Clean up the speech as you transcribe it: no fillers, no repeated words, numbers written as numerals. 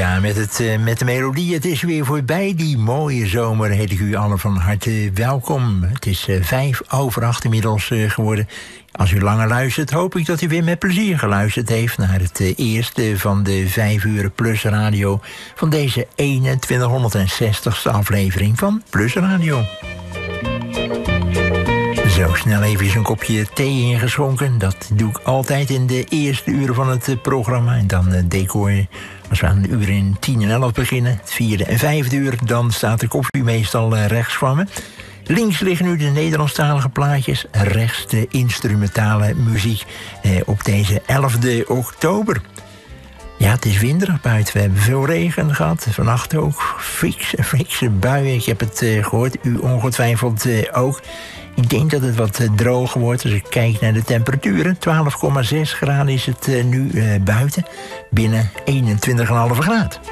Ja, met de melodie. Het is weer voorbij, die mooie zomer. Heet ik u allen van harte welkom. Het is 7:05 inmiddels geworden. Als u langer luistert, hoop ik dat u weer met plezier geluisterd heeft naar het eerste van de 5 uur Plus Radio van deze 2160ste aflevering van Plus Radio. Zo snel even een kopje thee ingeschonken. Dat doe ik altijd in de eerste uren van het programma. En dan decor. Als we aan de uren in 10 en 11 beginnen, het 4e en 5e uur, dan staat de koffie meestal rechts van me. Links liggen nu de Nederlandstalige plaatjes, rechts de instrumentale muziek op deze 11e oktober. Ja, het is winderig buiten. We hebben veel regen gehad. Vannacht ook fikse buien. Ik heb het gehoord. U ongetwijfeld ook. Ik denk dat het wat droger wordt als ik kijk naar de temperaturen. 12,6 graden is het nu buiten. Binnen 21,5 graden.